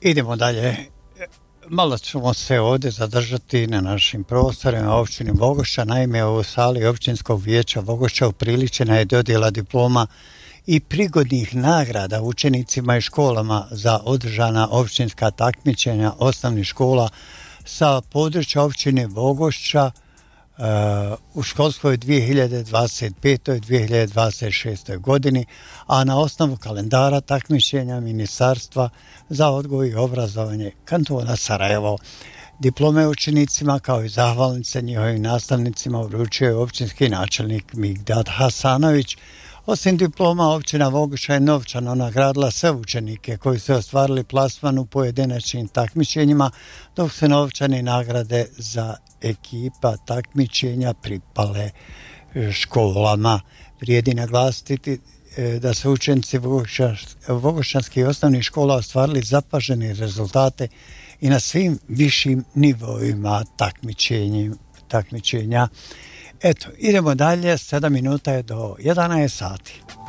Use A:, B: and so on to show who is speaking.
A: Idemo dalje. Malo ćemo se ovdje zadržati na našim prostorima općini Vogošća. Naime, u sali općinskog vijeća Vogošća upriličena je dodjela diploma i prigodnih nagrada učenicima i školama za održana općinska takmičenja osnovnih škola sa područja općine Vogošća u školskoj 2025-2026. godini, a na osnovu kalendara takmičenja Ministarstva za odgoj i obrazovanje kantona Sarajevo. Diplome učenicima kao i zahvalnice njihovim nastavnicima uručio je općinski načelnik Migdad Hasanović. Osim diploma, općina Vogošća je novčano nagradila sve učenike koji su ostvarili plasman u pojedinačnim takmičenjima, dok se novčane nagrade za ekipa takmičenja pripale školama. Vrijedi naglasiti da su učenici vogošćanskih osnovnih škola ostvarili zapažene rezultate i na svim višim nivoima takmičenja. Eto, idemo dalje, 7 minuta je do 11 sati.